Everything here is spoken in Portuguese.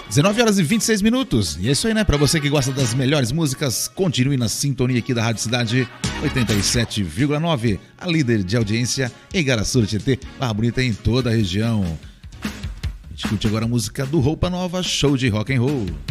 19 horas e 26 minutos. E é isso aí, né? Pra você que gosta das melhores músicas, continue na sintonia aqui da Rádio Cidade 87,9, a líder de audiência em Igaraçu, Tietê, Barra Bonita em toda a região. A gente curte agora a música do Roupa Nova, Show de Rock and Roll.